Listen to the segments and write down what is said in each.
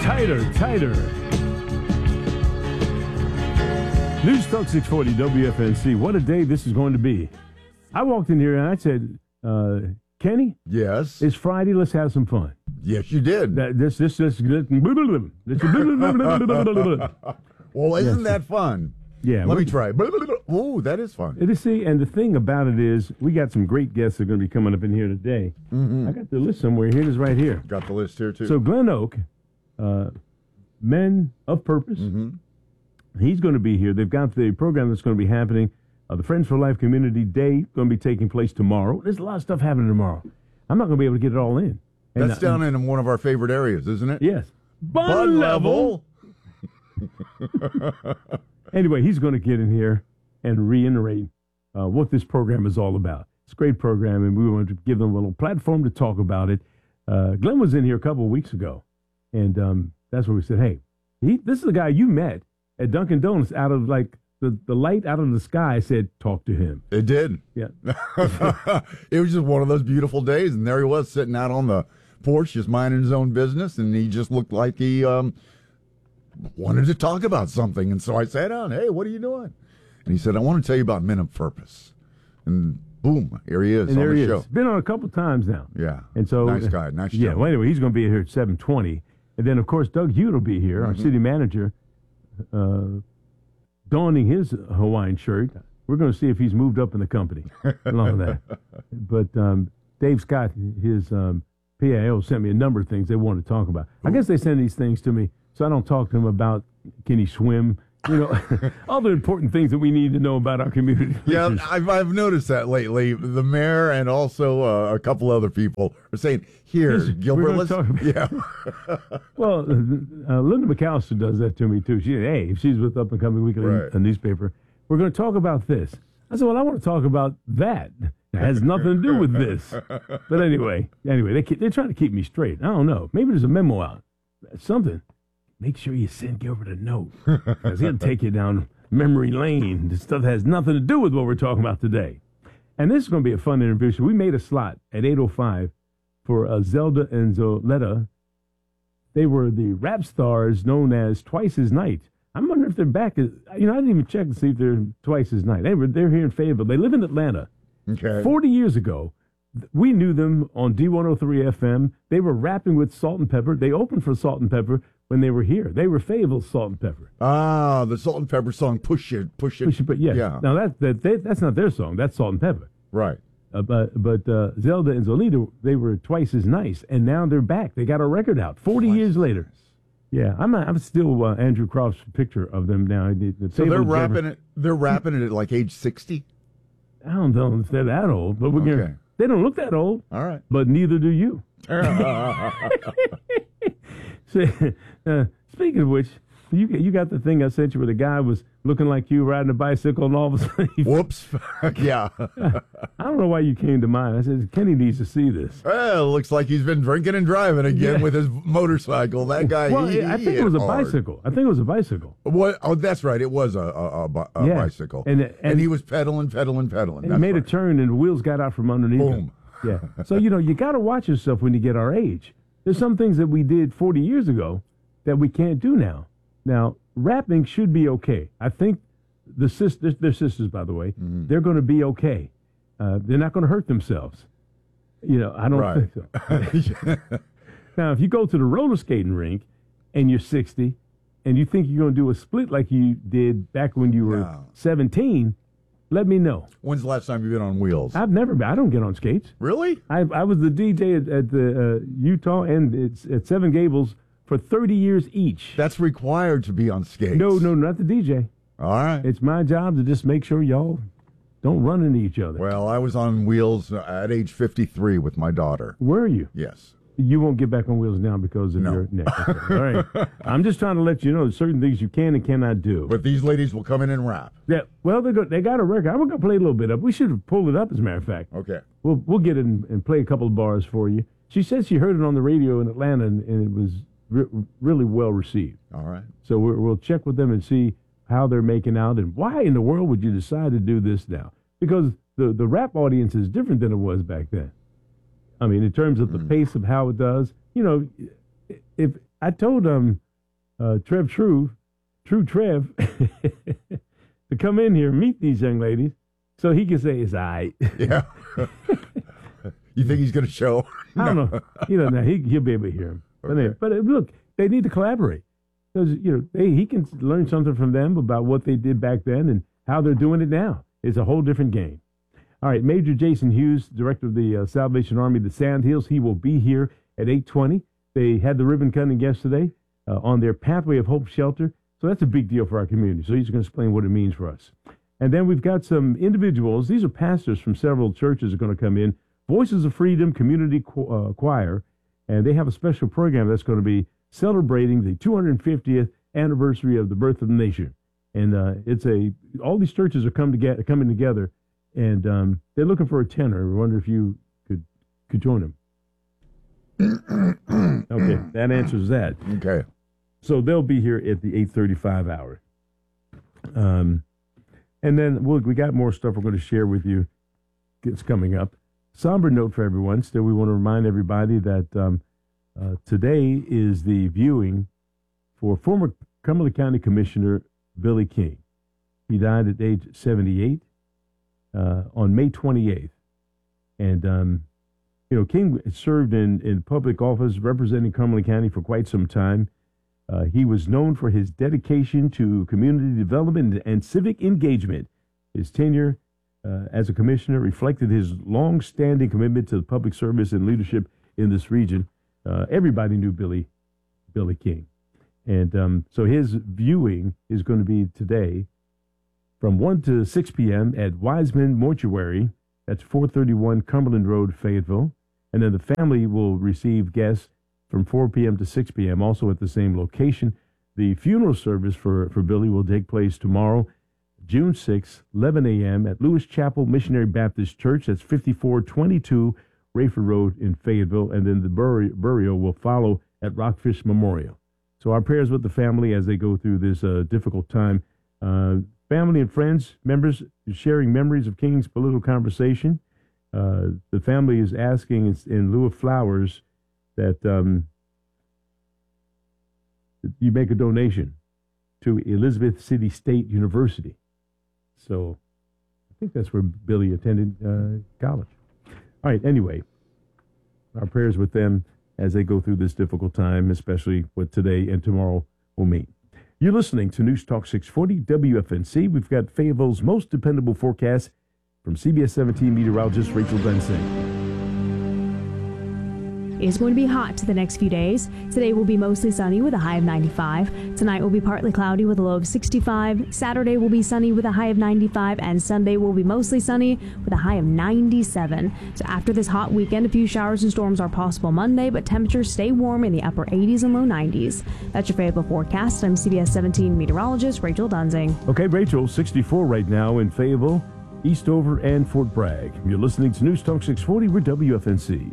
Tighter, tighter. News Talk 640 WFNC. What a day this is going to be. I walked in here and I said, Kenny? Yes. It's Friday. Let's have some fun. Yes, you did. This. Well, isn't that fun? Yeah. Let me try. Ooh, that is fun. It is, see, and the thing about it is, we got some great guests that are going to be coming up in here today. I got the list somewhere. Here it is right here. Got the list here, too. So Glen Oak, Men of Purpose, he's going to be here. They've got the program that's going to be happening. The Friends for Life Community Day going to be taking place tomorrow. There's a lot of stuff happening tomorrow. I'm not going to be able to get it all in. And that's down in one of our favorite areas, isn't it? Yes. Bud Level. Anyway, he's going to get in here and reiterate what this program is all about. It's a great program, and we want to give them a little platform to talk about it. Glenn was in here a couple of weeks ago, and that's where we said, hey, this is the guy you met at Dunkin' Donuts out of, like, the light out of the sky said, talk to him. It did. Yeah. It was just one of those beautiful days, and there he was sitting out on the porch just minding his own business, and he just looked like he wanted to talk about something. And so I sat down, hey, what are you doing? And he said, I want to tell you about Men of Purpose. And boom, here he is on the show. Been on a couple times now. Yeah. And so, nice guy, nice show. Yeah, well, anyway, he's going to be here at 7:20. And then, of course, Doug Hewitt will be here, our city manager, donning his Hawaiian shirt. We're going to see if he's moved up in the company along with that. But Dave Scott, his PIO, sent me a number of things they wanted to talk about. I guess they send these things to me so I don't talk to him about, can he swim? You know, other important things that we need to know about our community. Yeah, I've noticed that lately. The mayor and also a couple other people are saying, here, Gilbert, let's talk about. Yeah. Well, Linda McAllister does that to me, too. If she's with Up and Coming Weekly, a newspaper, we're going to talk about this. I said, well, I want to talk about that. It has nothing to do with this. But anyway, they're trying to keep me straight. I don't know. Maybe there's a memo out. Something. Make sure you send Gilbert a note, because he'll take you down memory lane. This stuff has nothing to do with what we're talking about today. And this is going to be a fun interview. So we made a slot at 8:05 for Zelda and Zoletta. They were the rap stars known as Twice as Night. I'm wondering if they're back. I didn't even check to see if they're Twice as Night. They're here in Fayetteville. They live in Atlanta. Okay. 40 years ago, we knew them on D103 FM. They were rapping with Salt and Pepper. They opened for Salt and Pepper when they were here. They were Fayetteville Salt and Pepper. Ah, the Salt and Pepper song, Push It. But yeah. Now, that's not their song. That's Salt and Pepper. Right. But Zelda and Zolita, they were Twice as Nice, and now they're back. They got a record out 40 years later. Yeah, I'm still Andrew Croft's picture of them now. So they're rapping it. They're rapping it at like age 60. I don't know if they're that old, but they don't look that old. All right, but neither do you. Speaking of which, you got the thing I sent you where the guy was looking like you riding a bicycle, and all of a sudden, whoops, yeah. I don't know why you came to mind. I said Kenny needs to see this. Well, looks like he's been drinking and driving again with his motorcycle. That guy. Well, I think it was a bicycle. What? Oh, that's right. It was a bicycle, and he was pedaling. And he made a turn, and the wheels got out from underneath him. Yeah. So you got to watch yourself when you get our age. There's some things that we did 40 years ago that we can't do now. Now, rapping should be okay. I think they're sisters, by the way. They're going to be okay. They're not going to hurt themselves. I don't think so. Now, if you go to the roller skating rink and you're 60 and you think you're going to do a split like you did back when you were 17, let me know. When's the last time you've been on wheels? I've never been. I don't get on skates. Really? I was the DJ at the Utah and it's at Seven Gables for 30 years each. That's required to be on skates. No, not the DJ. All right. It's my job to just make sure y'all don't run into each other. Well, I was on wheels at age 53 with my daughter. Were you? Yes. You won't get back on wheels now because of your neck. Okay. All right. I'm just trying to let you know there's certain things you can and cannot do. But these ladies will come in and rap. Yeah. Well, they got a record. I'm going to play a little bit of it. We should have pulled it up, as a matter of fact. Okay. We'll get it and play a couple of bars for you. She said she heard it on the radio in Atlanta, and it was really well received. All right. So we'll check with them and see how they're making out and why in the world would you decide to do this now? Because the rap audience is different than it was back then. I mean, in terms of the pace of how it does, if I told Trev True Trev, to come in here and meet these young ladies so he can say it's all right. Yeah. You think he's going to show? I don't know. He doesn't know. He'll be able to hear him. Okay. But look, they need to collaborate. Because, he can learn something from them about what they did back then and how they're doing it now. It's a whole different game. All right, Major Jason Hughes, director of the Salvation Army, the Sandhills, he will be here at 8:20. They had the ribbon cutting yesterday on their Pathway of Hope shelter. So that's a big deal for our community. So he's going to explain what it means for us. And then we've got some individuals. These are pastors from several churches are going to come in. Voices of Freedom Community Choir. And they have a special program that's going to be celebrating the 250th anniversary of the birth of the nation. And all these churches are coming together, and they're looking for a tenor. I wonder if you could join them. Okay, that answers that. Okay. So they'll be here at the 8:35 hour. And then we got more stuff we're going to share with you. It's coming up. Somber note for everyone. Still, we want to remind everybody that today is the viewing for former Cumberland County Commissioner Billy King. He died at age 78 on May 28th. And, King served in public office representing Cumberland County for quite some time. He was known for his dedication to community development and civic engagement. His tenure as a commissioner reflected his long-standing commitment to the public service and leadership in this region. Everybody knew Billy King. And so his viewing is going to be today from 1 to 6 p.m. at Wiseman Mortuary. That's 431 Cumberland Road, Fayetteville. And then the family will receive guests from 4 p.m. to 6 p.m., also at the same location. The funeral service for Billy will take place tomorrow, June 6, 11 a.m. at Lewis Chapel Missionary Baptist Church. That's 5422 Rayford Road in Fayetteville. And then the burial will follow at Rockfish Memorial. So our prayers with the family as they go through this difficult time. Family and friends, members, sharing memories of King's political conversation. The family is asking in lieu of flowers that you make a donation to Elizabeth City State University. So I think that's where Billy attended college. All right, anyway, our prayers with them as they go through this difficult time, especially what today and tomorrow will mean. You're listening to News Talk 640 WFNC. We've got Fayetteville's most dependable forecast from CBS 17 meteorologist Rachel Dunsing. It's going to be hot the next few days. Today will be mostly sunny with a high of 95. Tonight will be partly cloudy with a low of 65. Saturday will be sunny with a high of 95. And Sunday will be mostly sunny with a high of 97. So after this hot weekend, a few showers and storms are possible Monday, but temperatures stay warm in the upper 80s and low 90s. That's your Fayetteville forecast. I'm CBS 17 meteorologist Rachel Dunsing. Okay, Rachel, 64 right now in Fayetteville, Eastover, and Fort Bragg. You're listening to News Talk 640 with WFNC.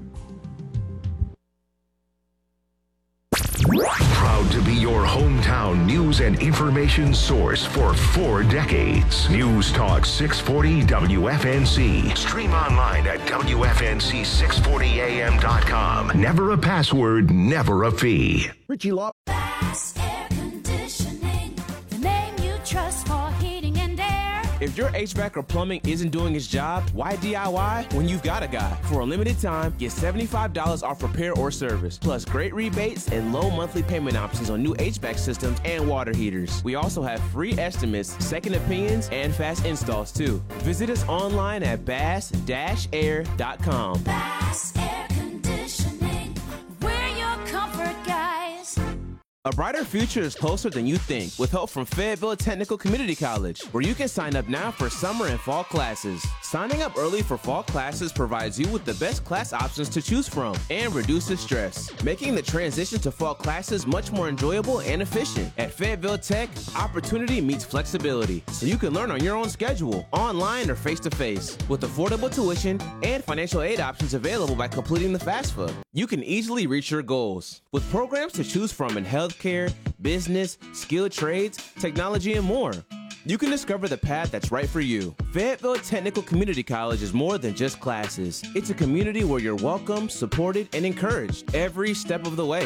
Proud to be your hometown news and information source for 4 decades. News Talk 640 WFNC. Stream online at WFNC640am.com. Never a password, never a fee. Richie Law. Bass Air Conditioning, the name you trust for heating and air. If your HVAC or plumbing isn't doing its job, why DIY when you've got a guy? For a limited time, get $75 off repair or service, plus great rebates and low monthly payment options on new HVAC systems and water heaters. We also have free estimates, second opinions, and fast installs too. Visit us online at bass-air.com. Bass Air Conditioning, we're your comfort guys. A brighter future is closer than you think with help from Fayetteville Technical Community College, where you can sign up now for summer and fall classes. Signing up early for fall classes provides you with the best class options to choose from and reduces stress, making the transition to fall classes much more enjoyable and efficient. At Fayetteville Tech, opportunity meets flexibility, so you can learn on your own schedule, online or face-to-face, with affordable tuition and financial aid options available by completing the FAFSA. You can easily reach your goals with programs to choose from in healthcare, business, skilled trades, technology, and more. You can discover the path that's right for you. Fayetteville Technical Community College is more than just classes. It's a community where you're welcome, supported, and encouraged every step of the way.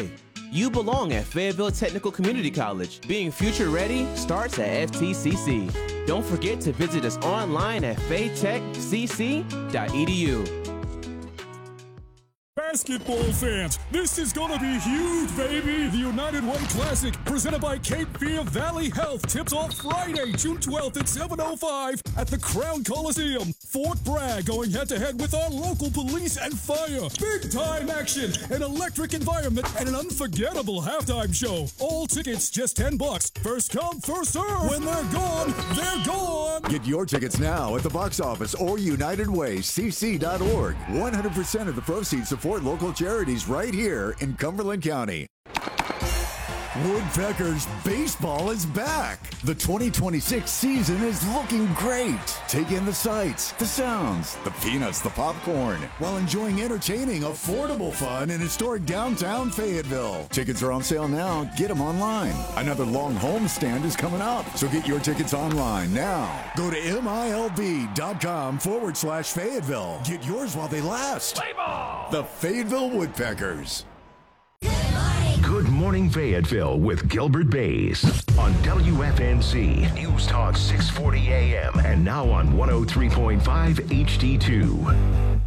You belong at Fayetteville Technical Community College. Being future ready starts at FTCC. Don't forget to visit us online at faytechcc.edu. Basketball fans, this is gonna be huge, baby! The United Way Classic, presented by Cape Fear Valley Health, tips off Friday, June 12th at 7:05 at the Crown Coliseum. Fort Bragg going head-to-head with our local police and fire. Big-time action, an electric environment, and an unforgettable halftime show. All tickets just $10. First come, first serve. When they're gone, they're gone. Get your tickets now at the box office or UnitedWayCC.org. 100% of the proceeds support local charities right here in Cumberland County. Woodpeckers baseball is back. The 2026 season is looking great. Take in the sights, the sounds, the peanuts, the popcorn, while enjoying entertaining, affordable fun in historic downtown Fayetteville. Tickets are on sale now. Get them online. Another long home stand is coming up, so get your tickets online now. Go to MILB.com/Fayetteville. Get yours while they last. Play ball! The Fayetteville Woodpeckers. Good Morning Fayetteville with Gilbert Bays on WFNC News Talk 640 AM and now on 103.5 HD2.